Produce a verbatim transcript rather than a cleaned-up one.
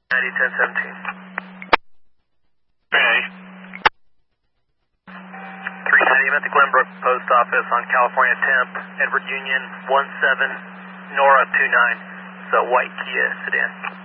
ninety, ten seventeen. Okay. three ninety, I'm at the Glenbrook Post Office on California tenth, Edward Union, one seven, Nora two nine. It's a white Kia sedan.